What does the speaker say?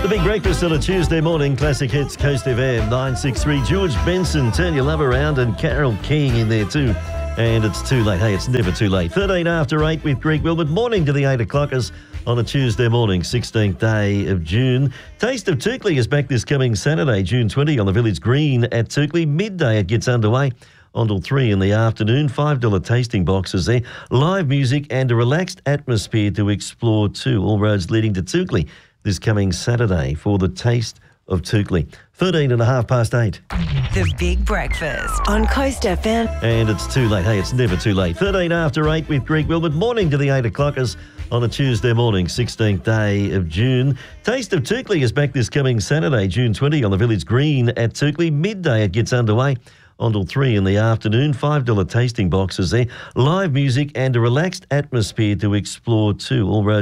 The Big Breakfast on a Tuesday morning. Classic Hits, Coast FM 963. George Benson, Turn Your Love Around, and Carole King in there too. And it's too late. Hey, it's never too late. 13 after 8 with Greg Wilbert. Morning to the 8 o'clockers on a Tuesday morning, 16th day of June. Taste of Toukley is back this coming Saturday, June 20, on the Village Green at Toukley. Midday it gets underway until 3 in the afternoon. $5 tasting boxes there. Live music and a relaxed atmosphere to explore too. All roads leading to Toukley this coming Saturday for the Taste of Toukley. 13 and a half past 8. The Big Breakfast on Coast FM. And it's too late. Hey, it's never too late. 13 after 8 with Greg Wilbert. Morning to the 8 o'clockers on a Tuesday morning, 16th day of June. Taste of Toukley is back this coming Saturday, June 20, on the Village Green at Toukley. Midday it gets underway until 3 in the afternoon. $5 tasting boxes there. Live music and a relaxed atmosphere to explore too. All roads